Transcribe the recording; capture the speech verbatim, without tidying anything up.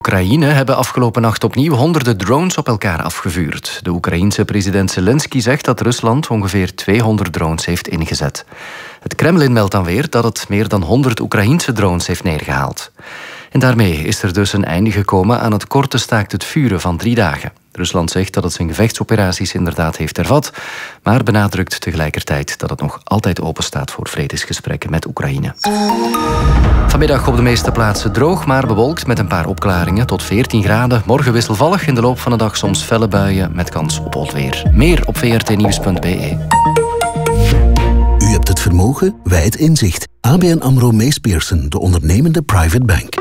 Oekraïne hebben afgelopen nacht opnieuw honderden drones op elkaar afgevuurd. De Oekraïense president Zelensky zegt dat Rusland ongeveer tweehonderd drones heeft ingezet. Het Kremlin meldt dan weer dat het meer dan honderd Oekraïense drones heeft neergehaald. En daarmee is er dus een einde gekomen aan het korte staakt het vuren van drie dagen. Rusland zegt dat het zijn gevechtsoperaties inderdaad heeft hervat, maar benadrukt tegelijkertijd dat het nog altijd openstaat voor vredesgesprekken met Oekraïne. Vanmiddag op de meeste plaatsen droog, maar bewolkt met een paar opklaringen tot veertien graden. Morgen wisselvallig, in de loop van de dag soms felle buien met kans op onweer. Meer op v r t nieuws punt b e. U hebt het vermogen, wij het inzicht. A B N AMRO Mees Pierson, de ondernemende private bank.